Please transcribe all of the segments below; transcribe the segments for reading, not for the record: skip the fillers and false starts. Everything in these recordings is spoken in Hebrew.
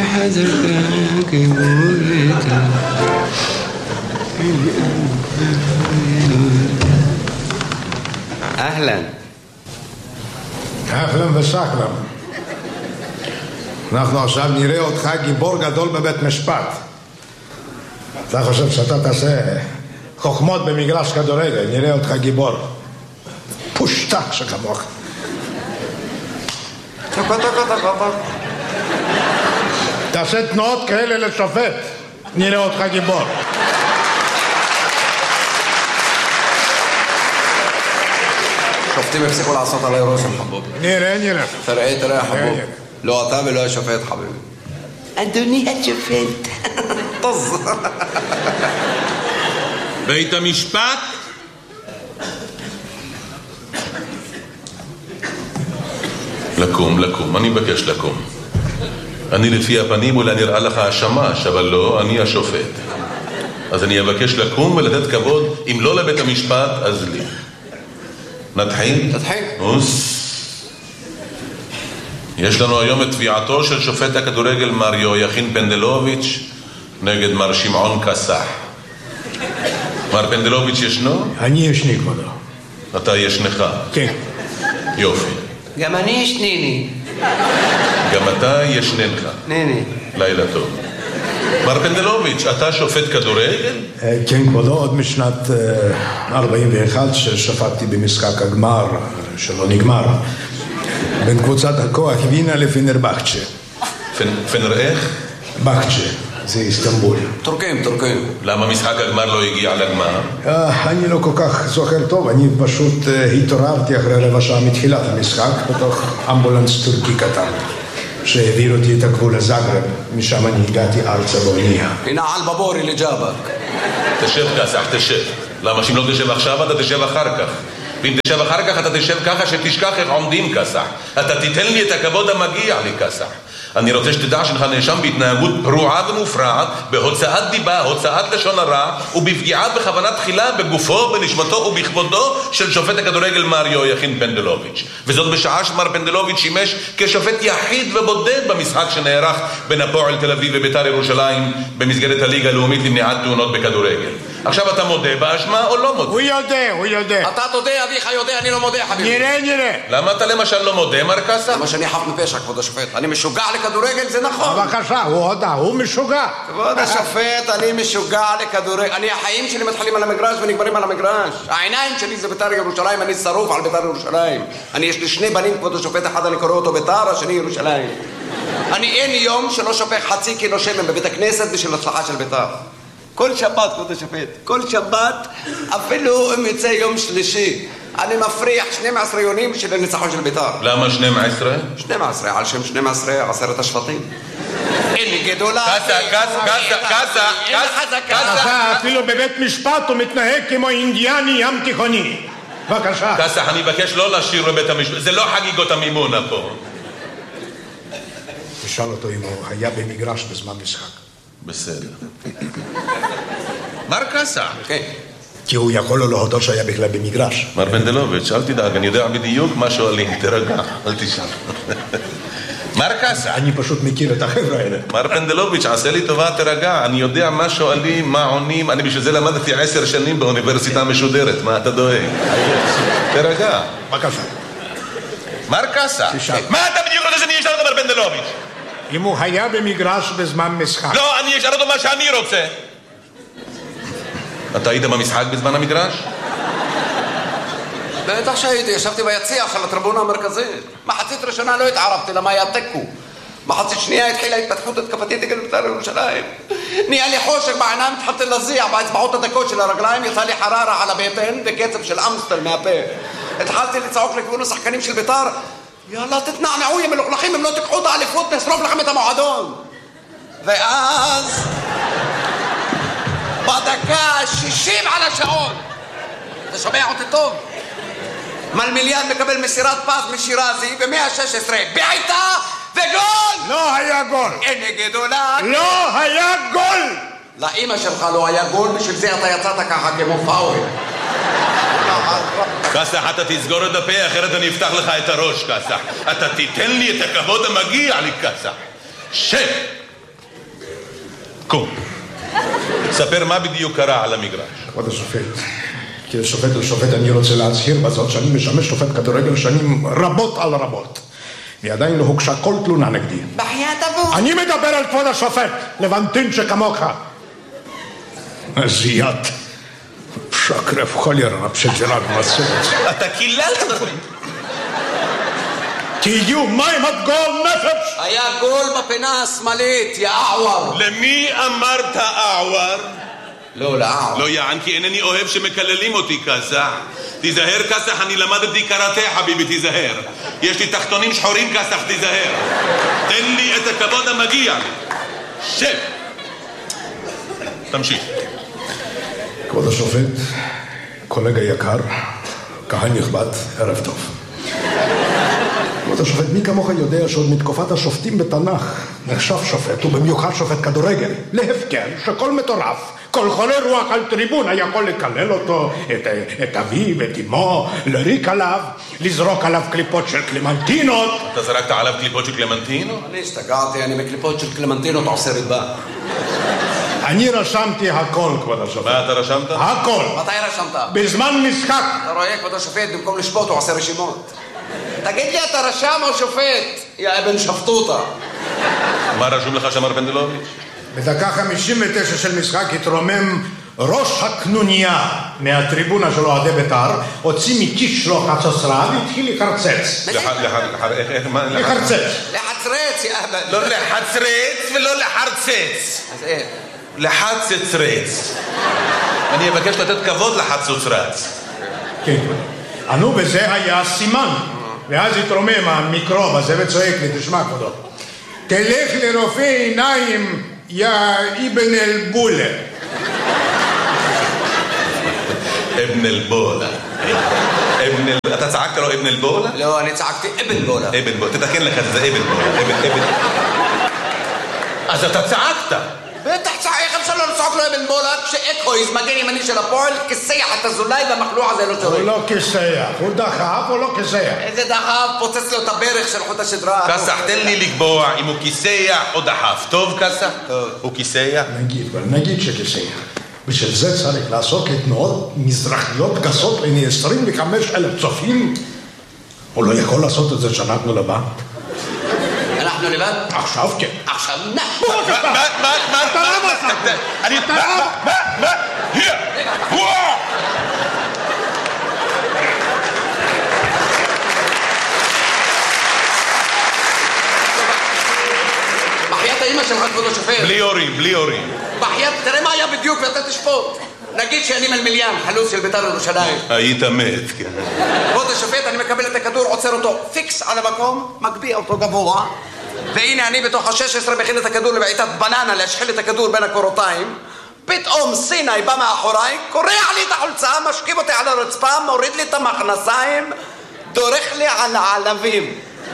حذرك كبرك أهلا אהלן וסהלן. אנחנו עכשיו נראה אותך גיבור גדול בבית משפט. אתה חושב שאתה תעשה חוכמות במגרש כדורגל, נראה אותך גיבור. פושטק שכמוך. תעשה תנועות כאלה לשופט, נראה אותך גיבור. שופטים הפסיקו לעשות עליי רושם חבוב. נראה. תראה חבוב. לא אתה ולא השופט חביבי. אדוני השופט. טוז. בית המשפט? לקום, אני מבקש לקום. אני לפי הפנים אולי נראה לך השמש, אבל לא, אני השופט. אז אני אבקש לקום ולתת כבוד, אם לא לבית המשפט, אז לי. נתחיל? תתחיל. יש לנו היום את תביעתו של שופט הכדורגל מר יהויכין פנדלוביץ' נגד מר שמעון קסח. מר פנדלוביץ' ישנו? אני ישני כבודו. אתה ישנך? כן. יופי. גם אני ישניני. גם אתה ישננך. ניני. לילה טוב. מר פנדלוביץ', אתה שופט כדורגל? כן כבודו, עוד משנת 41 ששפטתי במשחק הגמר שלא נגמר בין קבוצת הכוח וינה לפנרבחצ'ה. פנר איך? בחצ'ה, זה איסטנבול. טורקים. למה משחק הגמר לא הגיע לגמר? אני לא כל כך זוכר טוב, אני פשוט התעוררתי אחרי רבע שעה מתחילת המשחק בתוך אמבולנס טורקי קטן שהעביר אותי את הגבול לזאגרב, משם אני הגעתי ארצה באונייה. הנה על בבורי לג'אבק. תשב קסח, תשב. למה שאם לא תשב עכשיו אתה תשב אחר כך? ואם תשב אחר כך אתה תשב ככה שתשכח איך עומדים קסח. אתה תיתן לי את הכבוד המגיע לי קסח. אני רוצה שתדע שלך נאשם בהתנהגות פרועה ומופרעת, בהוצאת דיבה, הוצאת לשון הרע, ובפגיעה בכוונה תחילה בגופו, בנשמתו ובכבודו של שופט הכדורגל מר יהויכין פנדלוביץ'. וזאת בשעה שמר פנדלוביץ' שימש כשופט יחיד ובודד במשחק שנערך בין הפועל תל אביב ובית"ר ירושלים במסגרת הליגה הלאומית למניעת תאונות בכדורגל. עכשיו אתה מודה באשמה או לא מודה? הוא יודע. אתה תודה, אביך יודע, אני לא מודה חביבי. נראה. למה אתה למשל לא מודה, מר קסח? למה שאני חף מפשע, כבוד השופט. אני משוגע לכדורגל, זה נכון. בבקשה, הוא הודה, הוא משוגע. כבוד השופט, אני משוגע לכדורגל. החיים שלי מתחילים על המגרש ונגמרים על המגרש. העיניים שלי זה בית"ר ירושלים, אני שרוף על בית"ר ירושלים. יש לי שני בנים, כבוד השופט, אחד אני קורא אותו בית"ר, השני ירושלים. אין יום שלא שופך חצי קילו שמן בבית הכנסת בשביל הצלחה של בית"ר. כל שבת, כבוד השופט, כל שבת, אפילו אם יצא יום שלישי, אני מפריח 12 יונים של הניצחון של בית"ר. למה 12? 12, על שם 12 עשרת השבטים. אין גדולה. קסח. אפילו בבית משפט הוא מתנהג כמו אינדיאני ים תיכוני. בבקשה. קסח, אני מבקש לא לשיר בבית המשפט, זה לא חגיגות המימונה פה. תשאל אותו אם הוא היה במגרש בזמן משחק. בסדר. מר קסח. כן. כי הוא יכול לו להודות שהיה בכלל במגרש. מר פנדלוביץ', אל תדאג, אני יודע בדיוק מה שואלים, תרגע, אל תשאל. מר קסח. אני פשוט מכיר את החבר'ה האלה. מר פנדלוביץ', עשה לי טובה, תרגע, אני יודע מה שואלים, מה עונים, אני בשביל זה למדתי 10 שנים באוניברסיטה משודרת, מה אתה דואג? תרגע. בבקשה. מר קסח. מה אתה בדיוק רוצה שאני אשאל אותך, מר פנדלוביץ'? אם הוא היה במגרש בזמן משחק. לא, אני אשאל אותו מה שאני רוצה. אתה היית במשחק בזמן המגרש? בטח שהייתי, ישבתי ביציע של הטריבונה המרכזית. מחצית ראשונה לא התערבתי, למה היה תיקו. מחצית שנייה התחילה התפתחות התקפתית נגד בית"ר ירושלים. נהיה לי חושך בעיניים, התחלתי להזיע באצבעות הדקות של הרגליים, יצא לי חררה על הבטן וקצב של אמסטל מהפה. התחלתי לצעוק לכיוון השחקנים של בית"ר, יאללה תתנענעו יא מלוכלכים, אם לא תיקחו את האליפות נשרוף לכם את המועדון. ואז בדקה 60 על השעון, אתה שומע אותי טוב? מלמיליאן מקבל מסירת פס משירזי ב-116 בעיטה וגול! לא היה גול! אין גדולה! לא היה גול! לאמא שלך לא היה גול, בשביל זה אתה יצאת ככה כמו פאול. קסח, אתה תסגור את הפה, אחרת אני אפתח לך את הראש, קסח. אתה תיתן לי את הכבוד המגיע לי, קסח. שב! ספר מה בדיוק קרה על המגרש. כבוד השופט, כשופט לשופט אני רוצה להצהיר בזאת שאני משמש שופט כדורגל שנים רבות על רבות. ועדיין לא הוגשה כל תלונה נגדי. בחיית אבו. אני מדבר על כבוד השופט, לבנטין שכמוך. זיית. שקרף חולרה, פשג'רה במצבת. אתה קיללת. תהיו מים עד גול נפש! היה גול בפינה השמאלית, יא אעוור. למי אמרת אעוור? לא, לאעוור. לא יען, כי אינני אוהב שמקללים אותי כסח. תיזהר כסח, אני למדתי קראטה חביבי, תיזהר. יש לי תחתונים שחורים כסח, תיזהר. תן לי את הכבוד המגיע לי. שב. תמשיך. כבוד השופט, קולגה יקר, קהל נכבד, ערב טוב. כבוד השופט, מי כמוך יודע שעוד מתקופת השופטים בתנ"ך נחשב שופט, ובמיוחד שופט כדורגל, להפקר שכל מטורף, כל חולה רוח על טריבונה יכול לקלל אותו, את אביו, את אמו, לריק עליו, לזרוק עליו קליפות של קלמנטינות. אתה זרקת עליו קליפות של קלמנטינות? אני השתגעתי, אני מקליפות של קלמנטינות עושה ריבה. אני רשמתי הכל, כבוד השופט. מה אתה רשמת? הכל. מתי רשמת? בזמן משחק. אתה רואה, כבוד השופט, במקום לשפוט הוא עושה רשימות. תגיד לי, אתה רשם או שופט? יא אבן שפטוטה. מה רשום לך שמר פנדלוביץ'? בדקה 59 של משחק התרומם ראש הקנוניה מהטריבונה של אוהדי בית"ר, הוציא מכיס שלו חצוצרה והתחיל לחרצץ. לחרצץ. לחצרץ, יא אבן. לא לחצרץ ולא לחרצץ. אז איך? לחצצרץ. אני אבקש לתת כבוד לחצוצרץ. כן. ענו בזה היה סימן. ואז התרומם המיקרוב הזה וצועק לי, תשמע כבודו, תלך לרופא עיניים יא אבן אל-בולה. אבן אל-בולה. אתה צעקת לו אבן אל-בולה? לא, אני צעקתי אבן בולה. אבן בולה, תתקן לך את זה, אבן בולה. אז אתה צעקת. בטח צעק, איך אפשר לא לצעוק לו אבן בולה כשאקויז מגן ימני של הפועל כיסח את הזולאי והמחלוע הזה לא שורק. הוא לא כיסח, הוא דחף, הוא לא כיסח. איזה דחף, פוצץ לו את הברך של חוט השדרה. כסח, תן לי לקבוע אם הוא כיסח או דחף. טוב כסח? טוב. הוא כיסח? נגיד שכיסח. בשביל זה צריך לעשות תנועות מזרחיות גסות לעיני 25,000 צופים. הוא לא יכול לעשות את זה שאנחנו לבד. אנחנו לבד? עכשיו כן. עכשיו מה? אתה למה עשה? אתה למה? מה? בחיית האמא שלך, כבוד השופט. בלי הורים. בחיית, תראה מה היה בדיוק ואתה תשפוט. נגיד שאני מלמיליאן, חלוץ של בית"ר ירושלים. היית מת, כן. כבוד השופט, אני מקבל את הכדור, עוצר אותו פיקס על המקום, מגביה אותו גבוה, והנה אני בתוך ה-16 מכין את הכדור לבעיטת בננה להשחיל את הכדור בין הקורותיים. פתאום סיני בא מאחוריי, קורע לי את החולצה, משכיב אותי על הרצפה, מוריד לי את המכנסיים, דורך לי על העלבים.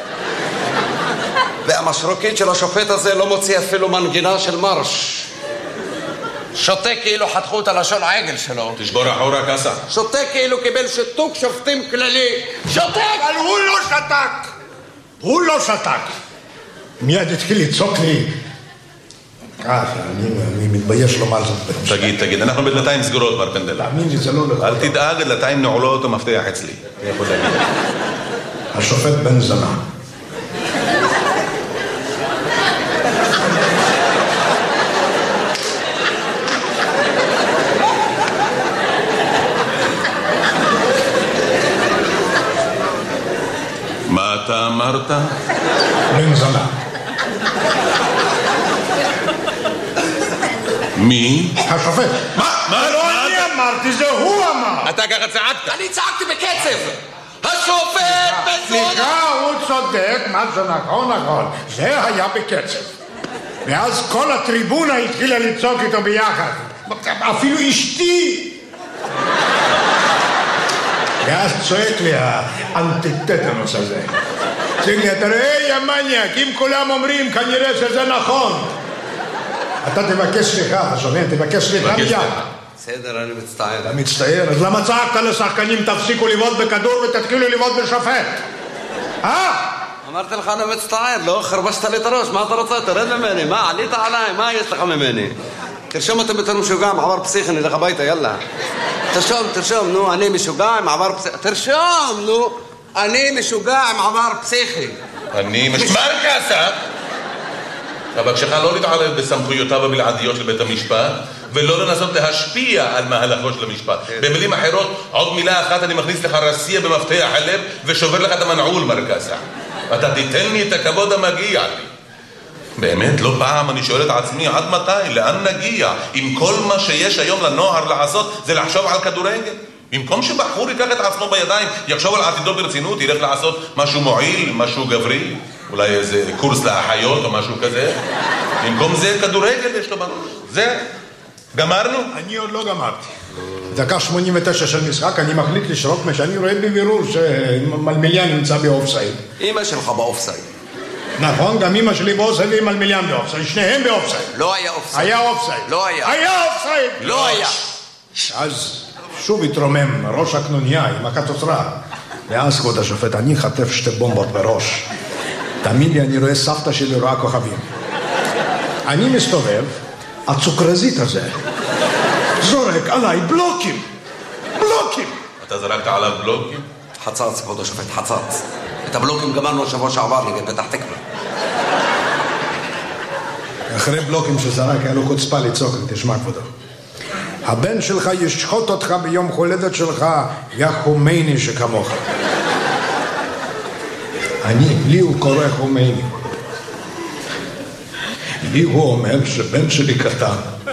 והמשרוקית של השופט הזה לא מוציא אפילו מנגינה של מרש. שותה כאילו חתכו את הלשון העגל שלו. תשבור אחורה כסח. שותה כאילו קיבל שיתוק שופטים כללי. שותק! אבל הוא לא שתק. מיד התחיל לצעוק לי. אני מתבייש לומר זאת. תגיד, אנחנו בדלתיים סגורות, מר פנדל. תאמין לי, זה לא נכון. אל תדאג, דלתיים נעולות ומפתח אצלי. אני יכול להגיד. השופט בן זנה. מה אתה אמרת? בן זנה. מי? השופט. מה? לא אני אמרתי, זה הוא אמר. אתה ככה צעקת. אני צעקתי בקצב. השופט בזונה. סליחה, הוא צודק, מה זה נכון. זה היה בקצב. ואז כל הטריבונה התחילה לצעוק איתו ביחד. אפילו אשתי. ואז צועק לי האנטיטטנוס הזה. צועק לי, אתה רואה יא מניאק, אם כולם אומרים כנראה שזה נכון. אתה תבקש סליחה, שומע, תבקש סליחה מיד. בסדר, אני מצטער. אתה מצטער, אז למה צעקת לשחקנים תפסיקו לבעוט בכדור ותתחילו לבעוט בשופט? אמרתי לך אני מצטער, לא חרבשת לי את הראש, מה אתה רוצה? תרד ממני, מה עלית עליי, מה יש לך ממני? תרשום אותם בתור משוגע, מעבר פסיכי, נלך הביתה, יאללה. תרשום, נו, אני משוגע עם עבר פסיכי. תרשום, נו, אני משוגע עם עבר פסיכי. אני משמר כסח. אבקשך לא להתערב בסמכויותיו הבלעדיות של בית המשפט, ולא לנסות להשפיע על מהלכו של המשפט. במילים אחרות, עוד מילה אחת אני מכניס לך רסייה במפתח הלב ושובר לך את המנעול, מר כסח. אתה תיתן לי את הכבוד המגיע לי. באמת, לא פעם אני שואל את עצמי, עד מתי? לאן נגיע? אם כל מה שיש היום לנוער לעשות זה לחשוב על כדורגל? במקום שבחור ייקח את עצמו בידיים, יחשוב על עתידו ברצינות, ילך לעשות משהו מועיל, משהו גברי, אולי איזה קורס לאחיות או משהו כזה. במקום זה כדורגל יש לו בראש. זה, גמרנו? אני עוד לא גמרתי. דקה 89 של משחק, אני מחליט לשרוק מה שאני רואה בבירור שמלמיליאן נמצא באופסייד. אמא שלך באופסייד. נכון, גם אמא שלי באופסייד ומלמיליאן באופסייד. שניהם באופסייד. לא היה אופסייד. היה אופסייד. לא היה. היה אופסייד. לא היה. אז שוב התרומם ראש הקנוניה עם הקטוטרה. ואז כבוד השופט, אני חטף שתי בומבות בראש. תאמין לי, אני רואה סבתא שלי רואה כוכבים. אני מסתובב, הצוקרזית הזה זורק עליי בלוקים. אתה זרקת עליו בלוקים? חצץ, כבוד השופט, חצץ. את הבלוקים גמרנו השבוע שעבר נגד פתח תקווה. אחרי בלוקים שזרק, היה לו קוצפה לצעוק, תשמע כבודו. הבן שלך ישחוט אותך ביום הולדת שלך, יא חומייני שכמוך. לי הוא קורא חומייני. לי הוא אומר שבן שלי קטן.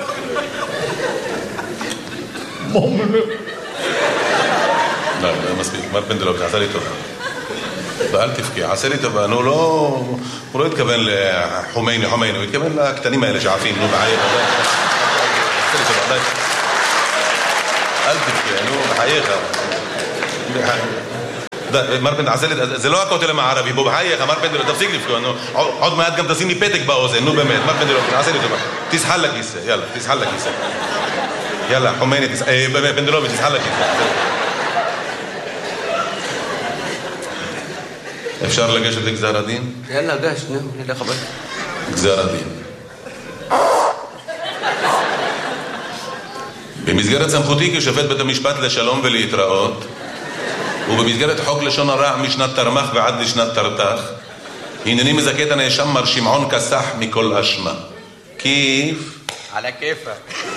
לא, מספיק, מר פנדלוב, עשה לי טובה. ואל תבכי, עשה לי טובה, הוא לא התכוון לחומייני, הוא התכוון לקטנים האלה שעפים, נו בחייך. עשה לי טובה, אל תבכי, נו בחייך. מר פנדלוב, עשה לי, זה לא הכותל המערבי, בוא בחייך, מר פנדלוב, תפסיק לבכי, עוד מעט גם תשים לי פתק באוזן, נו באמת, מר פנדלוב, עשה לי טובה. תסחל לכיסא, יאללה, תסחל לכיסא. יאללה, חומייני, פנדלוב, תסחל לכיסא. אפשר לגשת לגזר הדין? יאללה, גש, נלך הביתה. גזר הדין. במסגרת סמכותי כשופט בית המשפט לשלום ולהתראות, ובמסגרת חוק לשון הרע משנת תרמ"ח ועד לשנת תרת"ח, הנני מזכה את הנאשם מר שמעון כסח מכל אשמה. כיף? על הכיפה.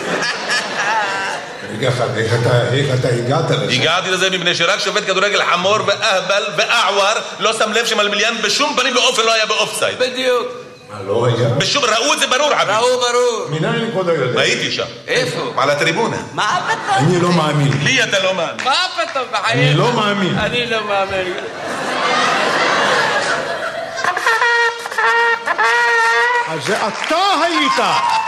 איך אתה הגעת לזה? הגעתי לזה מפני שרק שופט כדורגל חמור ואהבל ואעואר לא שם לב שמלמיליאן בשום פנים ואופן לא היה באופסייד. בדיוק. לא היה? בשום, ראו את זה ברור, עביד. ראו ברור. מנהל כבודו יודע? הייתי שם. איפה? על הטריבונה. מה פתאום? אני לא מאמין. לי אתה לא מאמין. מה פתאום? אני לא מאמין. אני לא מאמין. אז זה אתה היית.